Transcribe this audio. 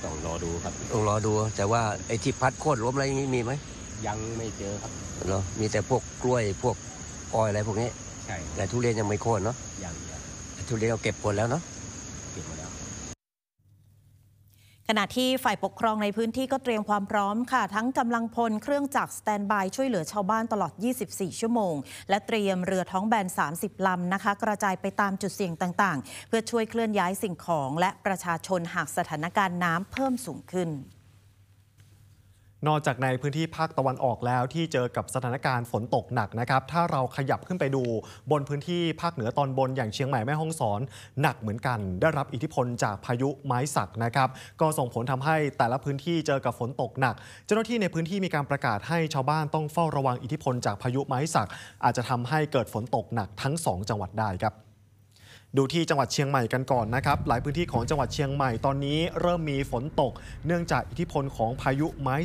ต้องรอดูครับต้องรอดูแต่ว่าไอ้ที่พัดโค่นล้มอะไรอย่างนี้มีไหมยังไม่เจอครับเหรอมีแต่พวกกล้วยพวกอ้อยอะไรพวกนี้ใช่แต่ทุเรียนยังไม่โค่นเนาะยังทุเรียนเราเก็บหมดแล้วเนาะเก็บมาแล้วขณะที่ฝ่ายปกครองในพื้นที่ก็เตรียมความพร้อมค่ะทั้งกำลังพลเครื่องจักรสแตนด์บายช่วยเหลือชาวบ้านตลอด 24 ชั่วโมงและเตรียมเรือท้องแบน 30 ลำนะคะกระจายไปตามจุดเสี่ยงต่างๆเพื่อช่วยเคลื่อนย้ายสิ่งของและประชาชนหากสถานการณ์น้ำเพิ่มสูงขึ้นนอกจากในพื้นที่ภาคตะวันออกแล้วที่เจอกับสถานการณ์ฝนตกหนักนะครับถ้าเราขยับขึ้นไปดูบนพื้นที่ภาคเหนือตอนบนอย่างเชียงใหม่แม่ฮ่องสอนหนักเหมือนกันได้รับอิทธิพลจากพายุไม้สักนะครับก็ส่งผลทำให้แต่ละพื้นที่เจอกับฝนตกหนักเจ้าหน้าที่ในพื้นที่มีการประกาศให้ชาวบ้านต้องเฝ้าระวังอิทธิพลจากพายุไม้สักอาจจะทำให้เกิดฝนตกหนักทั้ง2จังหวัดได้ครับดูที่จังหวัดเชียงใหม่กันก่อนนะครับหลายพื้นที่ของจังหวัดเชียงใหม่ตอนนี้เริ่มมีฝนตกเนื่องจากอิทธิพลของพายุไม้